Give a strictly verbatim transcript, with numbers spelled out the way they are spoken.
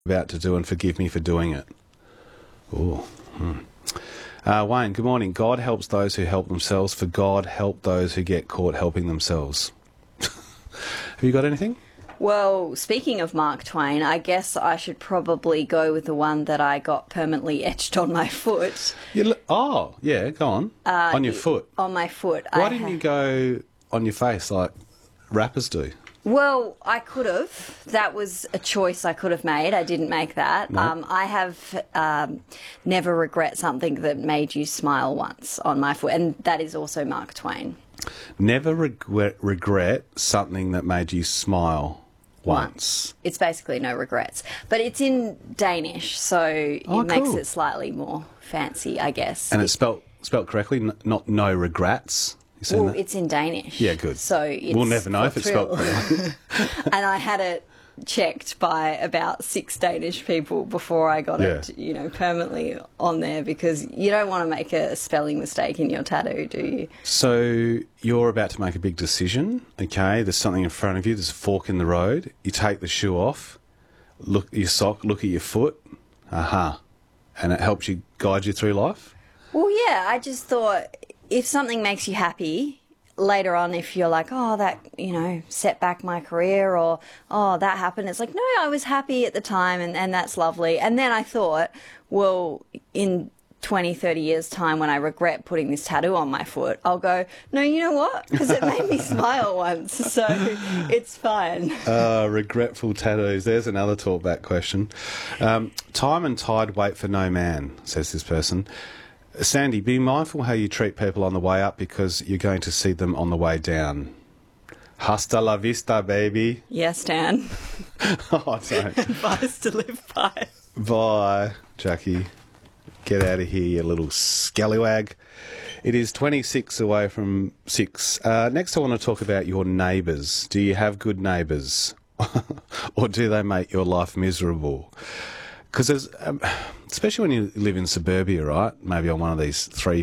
about to do and forgive me for doing it. Ooh. Hmm. Uh, Wayne, good morning. God helps those who help themselves, for God help those who get caught helping themselves. Have you got anything? Well, speaking of Mark Twain, I guess I should probably go with the one that I got permanently etched on my foot. You lo- oh, yeah, go on. Uh, on your foot. On my foot. Why I didn't ha- you go on your face like rappers do? Well, I could have. That was a choice I could have made. I didn't make that. No. Um, I have um, never regret something that made you smile once on my foot, and that is also Mark Twain. Never regret, regret something that made you smile once. It's basically no regrets. But it's in Danish, so it Oh, makes cool. it slightly more fancy, I guess. And it's spelt spelt correctly, n- not no regrets. You seen Well, that? it's in Danish. Yeah, good. So it's We'll never know for if it's spelt thrill. correctly. And I had it checked by about six Danish people before I got Yeah. it, you know, permanently on there, because you don't want to make a spelling mistake in your tattoo, do you? So you're about to make a big decision, okay? There's something in front of you. There's a fork in the road. You take the shoe off, look at your sock, look at your foot. Aha. And it helps you guide you through life? Well, yeah, I just thought if something makes you happy, later on, if you're like, oh, that, you know, set back my career, or, oh, that happened, it's like, no, I was happy at the time, and, and that's lovely. And then I thought, well, in twenty, thirty years' time, when I regret putting this tattoo on my foot, I'll go, no, you know what? Because it made me smile once, so it's fine. Uh, regretful tattoos. There's another talkback question. Um, time and tide wait for no man, says this person. Sandy, be mindful how you treat people on the way up, because you're going to see them on the way down. Hasta la vista, baby. Yes, Dan. Oh, don't. Advice to live by. Bye, Jackie. Get out of here, you little scallywag. It is twenty-six away from six. Uh, next, I want to talk about your neighbours. Do you have good neighbours? Or do they make your life miserable? Because, um, especially when you live in suburbia, right? Maybe on one of these three,